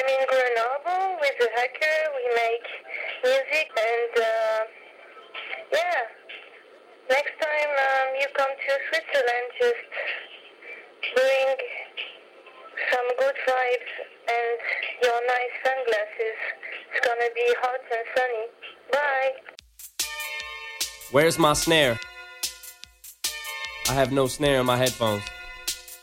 I'm in Grenoble with a hacker. We make music and yeah. Next time you come to Switzerland, just bring some good vibes and your nice sunglasses. It's gonna be hot and sunny. Bye. Where's my snare? I have no snare in my headphones.